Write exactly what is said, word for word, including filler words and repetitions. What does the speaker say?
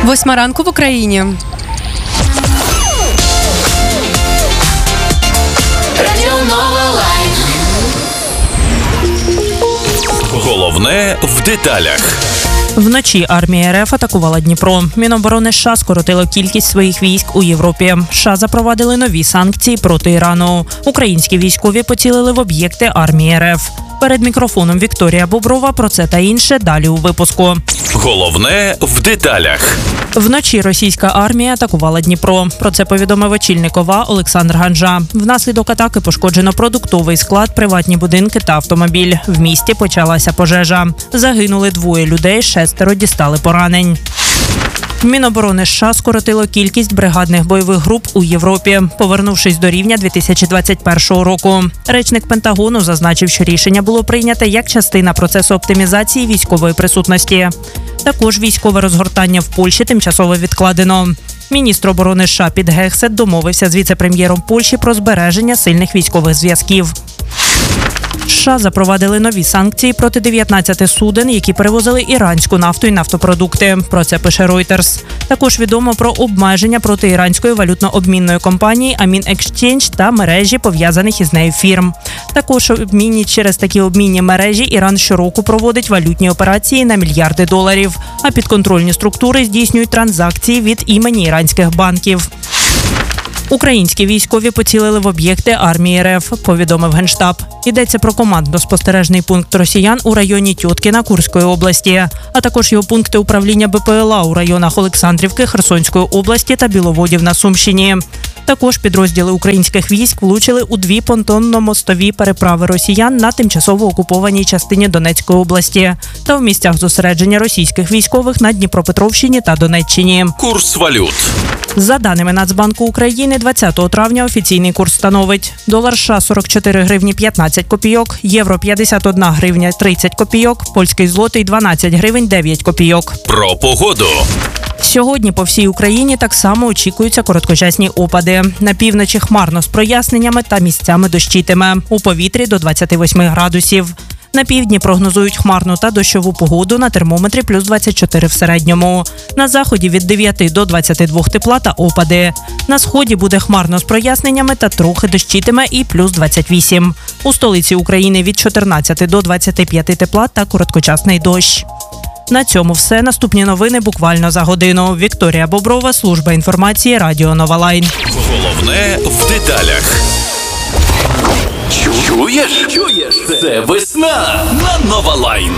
Восьма ранку в Україні. Головне в деталях. Вночі армія РФ атакувала Дніпро. Міноборони США скоротило кількість своїх військ у Європі. США запровадили нові санкції проти Ірану. Українські військові поцілили в об'єкти армії РФ. Перед мікрофоном Вікторія Боброва про це та інше далі у випуску. Головне в деталях. Вночі російська армія атакувала Дніпро. Про це повідомив очільник ОВА Олександр Ганжа. Внаслідок атаки пошкоджено продуктовий склад, приватні будинки та автомобіль. В місті почалася пожежа. Загинули двоє людей, шестеро дістали поранень. Міноборони США скоротило кількість бригадних бойових груп у Європі, повернувшись до рівня дві тисячі двадцять першого року. Речник Пентагону зазначив, що рішення було прийнято як частина процесу оптимізації військової присутності. Також військове розгортання в Польщі тимчасово відкладено. Міністр оборони США Піт Гексет домовився з віце-прем'єром Польщі про збереження сильних військових зв'язків. США запровадили нові санкції проти дев'ятнадцяти суден, які перевозили іранську нафту і нафтопродукти. Про це пише Reuters. Також відомо про обмеження проти іранської валютно-обмінної компанії Амін Екшчендж та мережі, пов'язаних із нею фірм. Також обмінні через такі обмінні мережі Іран щороку проводить валютні операції на мільярди доларів, а підконтрольні структури здійснюють транзакції від імені іранських банків. Українські військові поцілили в об'єкти армії РФ, повідомив Генштаб. Йдеться про командно-спостережний пункт росіян у районі Тьоткіна Курської області, а також його пункти управління БПЛА у районах Олександрівки, Херсонської області та Біловодів на Сумщині. Також підрозділи українських військ влучили у дві понтонно-мостові переправи росіян на тимчасово окупованій частині Донецької області та в місцях зосередження російських військових на Дніпропетровщині та Донеччині. Курс валют. За даними Нацбанку України, двадцятого травня офіційний курс становить: долар США сорок чотири гривні п'ятнадцять копійок, євро п'ятдесят одна гривня тридцять копійок, польський злотий дванадцять гривень дев'ять копійок. Про погоду. Сьогодні по всій Україні так само очікуються короткочасні опади. На півночі хмарно з проясненнями та місцями дощитиме. У повітрі до двадцяти восьми градусів. На півдні прогнозують хмарну та дощову погоду, на термометрі плюс двадцять чотири в середньому. На заході від дев'яти до двадцяти двох тепла та опади. На сході буде хмарно з проясненнями та трохи дощитиме і плюс двадцять вісім. У столиці України від чотирнадцяти до двадцяти п'яти тепла та короткочасний дощ. На цьому все. Наступні новини буквально за годину. Вікторія Боброва, служба інформації, Радіо Нова Лайн. Головне в деталях. Чуєш? Чуєш? Це весна на Нова Лайн.